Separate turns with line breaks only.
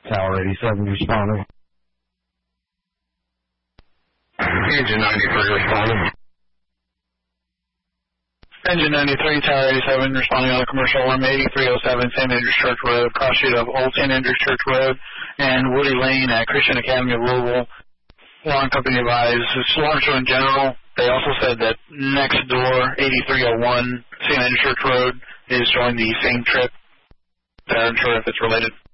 Tower 87 responding.
Engine 93 responding.
Engine 93, Tower 87, responding on the commercial alarm 8307 St. Andrews Church Road, cross street of Old St. Andrews Church Road and Woody Lane at Christian Academy of Louisville. Alarm company advised it's alarm show in general. They also said that next door, 8301 St. Andrews Church Road, is showing the same trip. They're unsure if it's related.